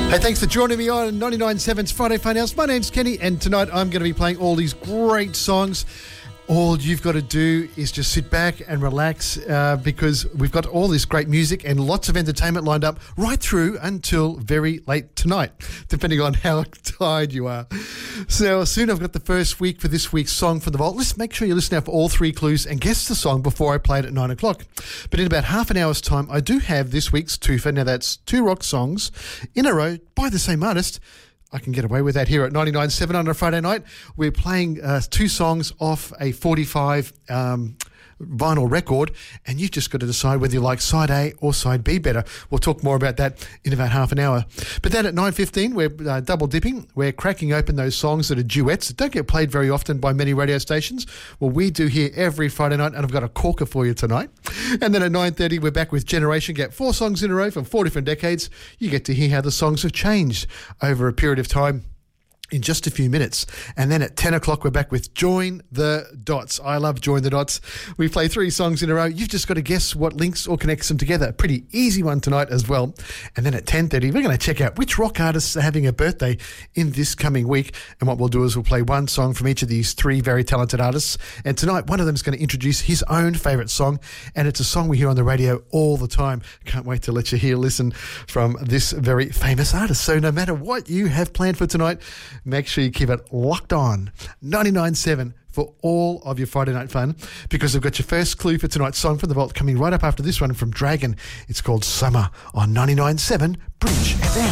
Hey, thanks for joining me on 99.7's Friday Fun House. My name's Kenny, and tonight I'm going to be playing all these great songs. All you've got to do is just sit back and relax because we've got all this great music and lots of entertainment lined up right through until very late tonight, depending on how tired you are. So soon I've got the first week for this week's Song from the Vault. Let's make sure you listen out for all three clues and guess the song before I play it at 9 o'clock. But in about half an hour's time, I do have this week's twofer. Now that's two rock songs in a row by the same artist. I can get away with that here at 99.7 on a Friday night. We're playing two songs off a 45 vinyl record, and you've just got to decide whether you like side A or side B better. We'll talk more about that in about half an hour. But then at 9:15, we're double dipping. We're cracking open those songs that are duets that don't get played very often by many radio stations. Well, we do here every Friday night, and I've got a corker for you tonight. And then at 9:30, we're back with Generation Gap. 4 songs in a row from 4 different decades. You get to hear how the songs have changed over a period of time in just a few minutes. And then at 10 o'clock, we're back with Join the Dots. I love Join the Dots. We play 3 songs in a row. You've just got to guess what links or connects them together. Pretty easy one tonight as well. And then at 10:30, we're going to check out which rock artists are having a birthday in this coming week. And what we'll do is we'll play one song from each of these 3 very talented artists. And tonight, one of them is going to introduce his own favourite song. And it's a song we hear on the radio all the time. Can't wait to let you listen from this very famous artist. So no matter what you have planned for tonight, make sure you keep it locked on 99.7 for all of your Friday night fun, because I've got your first clue for tonight's Song from the Vault coming right up after this one from Dragon. It's called Summer on 99.7 Bridge FM.